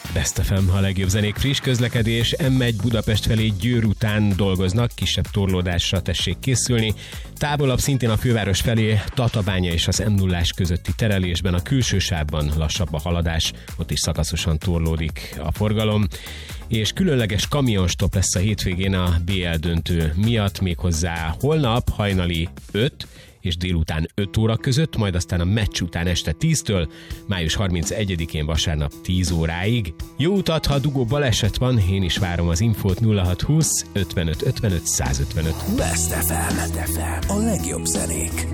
Best FM, a legjobb zenék, friss közlekedés. M1 Budapest felé Győr után dolgoznak, kisebb torlódásra tessék készülni. Távolabb szintén a főváros felé Tatabánya és az M0-ás közötti terelésben a külső sávban lassabb a haladás, ott is szakaszosan torlódik a forgalom. És különleges kamionstop lesz a hétvégén a BL döntő miatt, méghozzá holnap hajnali 5 és délután 5 óra között, majd aztán a meccs után este 10-től, május 31-én vasárnap 10 óráig. Jó utat, ha dugó baleset van, én is várom az infót 0620 55 55 155. Best FM, a legjobb zenék.